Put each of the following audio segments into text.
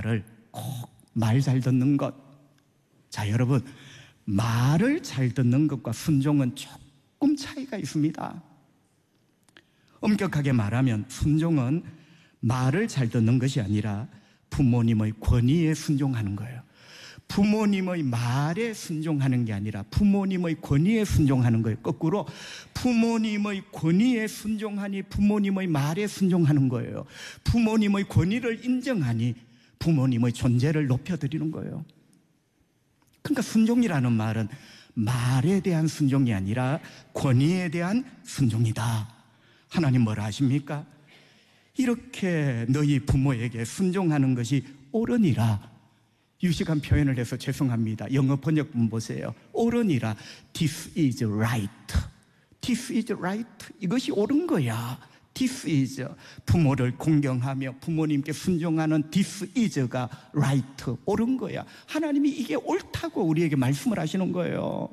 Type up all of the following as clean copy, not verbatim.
말을 꼭 말 잘 듣는 것. 자, 여러분, 말을 잘 듣는 것과 순종은 조금 차이가 있습니다. 엄격하게 말하면 순종은 말을 잘 듣는 것이 아니라 부모님의 권위에 순종하는 거예요. 부모님의 말에 순종하는 게 아니라 부모님의 권위에 순종하는 거예요. 거꾸로 부모님의 권위에 순종하니 부모님의 말에 순종하는 거예요. 부모님의 권위를 인정하니 부모님의 존재를 높여드리는 거예요. 그러니까 순종이라는 말은 말에 대한 순종이 아니라 권위에 대한 순종이다. 하나님 뭐라 하십니까? 이렇게 너희 부모에게 순종하는 것이 옳으니라. 유식한 표현을 해서 죄송합니다. 영어 번역본 보세요. 옳으니라. This is right. This is right. 이것이 옳은 거야. This is. 부모를 공경하며 부모님께 순종하는 this is가 right. 옳은 거야. 하나님이 이게 옳다고 우리에게 말씀을 하시는 거예요.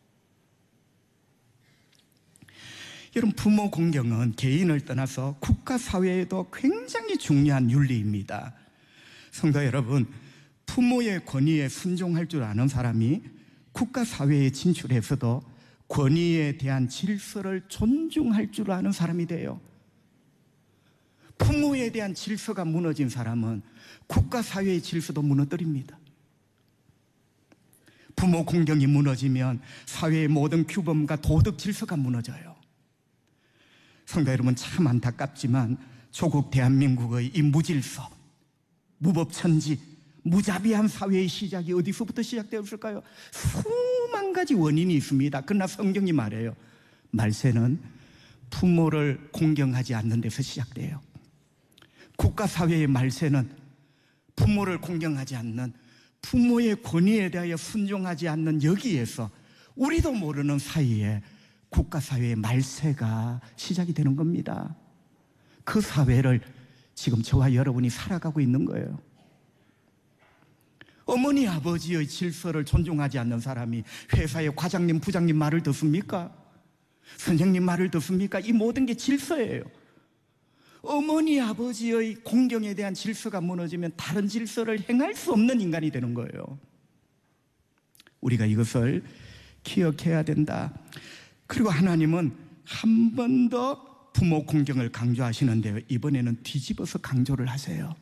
여러분, 부모 공경은 개인을 떠나서 국가 사회에도 굉장히 중요한 윤리입니다. 성도 여러분, 부모의 권위에 순종할 줄 아는 사람이 국가 사회에 진출해서도 권위에 대한 질서를 존중할 줄 아는 사람이 돼요. 부모에 대한 질서가 무너진 사람은 국가 사회의 질서도 무너뜨립니다. 부모 공경이 무너지면 사회의 모든 규범과 도덕 질서가 무너져요. 성도 여러분, 참 안타깝지만 조국 대한민국의 이 무질서, 무법천지, 무자비한 사회의 시작이 어디서부터 시작되었을까요? 수만 가지 원인이 있습니다. 그러나 성경이 말해요. 말세는 부모를 공경하지 않는 데서 시작돼요. 국가사회의 말세는 부모를 공경하지 않는, 부모의 권위에 대하여 순종하지 않는 여기에서 우리도 모르는 사이에 국가사회의 말세가 시작이 되는 겁니다. 그 사회를 지금 저와 여러분이 살아가고 있는 거예요. 어머니 아버지의 질서를 존중하지 않는 사람이 회사의 과장님 부장님 말을 듣습니까? 선생님 말을 듣습니까? 이 모든 게 질서예요. 어머니 아버지의 공경에 대한 질서가 무너지면 다른 질서를 행할 수 없는 인간이 되는 거예요. 우리가 이것을 기억해야 된다. 그리고 하나님은 한 번 더 부모 공경을 강조하시는데요, 이번에는 뒤집어서 강조를 하세요.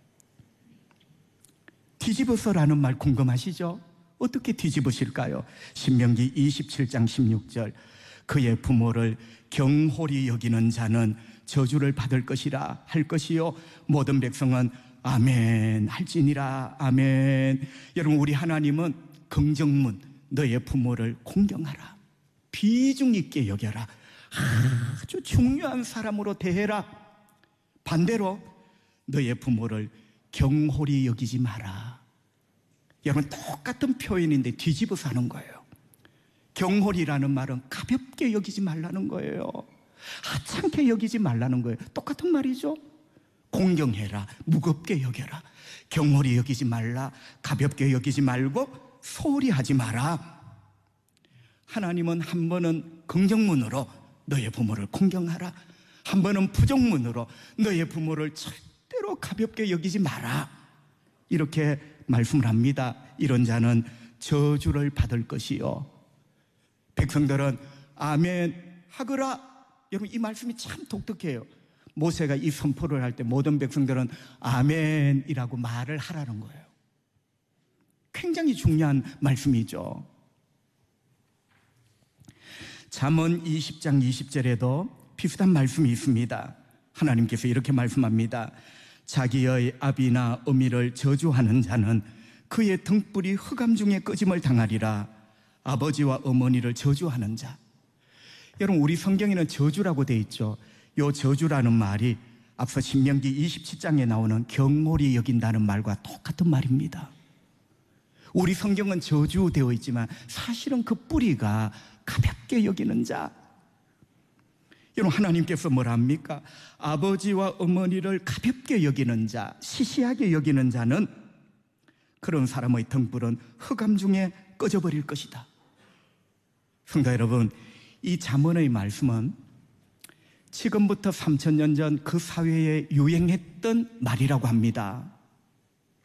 뒤집어서라는 말 궁금하시죠? 어떻게 뒤집으실까요? 신명기 27장 16절, 그의 부모를 경홀히 여기는 자는 저주를 받을 것이라 할 것이요 모든 백성은 아멘 할지니라. 아멘. 여러분, 우리 하나님은 긍정문, 너의 부모를 공경하라, 비중 있게 여겨라, 아주 중요한 사람으로 대해라. 반대로 너의 부모를 경홀히 여기지 마라. 여러분, 똑같은 표현인데 뒤집어서 하는 거예요. 경홀이라는 말은 가볍게 여기지 말라는 거예요. 하찮게 여기지 말라는 거예요. 똑같은 말이죠. 공경해라, 무겁게 여겨라. 경홀히 여기지 말라, 가볍게 여기지 말고 소홀히 하지 마라. 하나님은 한 번은 긍정문으로 너의 부모를 공경하라, 한 번은 부정문으로 너의 부모를 절대로 가볍게 여기지 마라, 이렇게 말씀을 합니다. 이런 자는 저주를 받을 것이요 백성들은 아멘 하거라. 여러분, 이 말씀이 참 독특해요. 모세가 이 선포를 할 때 모든 백성들은 아멘이라고 말을 하라는 거예요. 굉장히 중요한 말씀이죠. 잠언 20장 20절에도 비슷한 말씀이 있습니다. 하나님께서 이렇게 말씀합니다. 자기의 아비나 어미를 저주하는 자는 그의 등불이 흑암 중에 꺼짐을 당하리라. 아버지와 어머니를 저주하는 자. 여러분, 우리 성경에는 저주라고 되어 있죠. 이 저주라는 말이 앞서 신명기 27장에 나오는 경홀히 여긴다는 말과 똑같은 말입니다. 우리 성경은 저주되어 있지만 사실은 그 뿌리가 가볍게 여기는 자. 여러분, 하나님께서 뭐라 합니까? 아버지와 어머니를 가볍게 여기는 자, 시시하게 여기는 자는 그런 사람의 등불은 흑암 중에 꺼져버릴 것이다. 성도 여러분, 이 잠언의 말씀은 지금부터 3000년 전 그 사회에 유행했던 말이라고 합니다.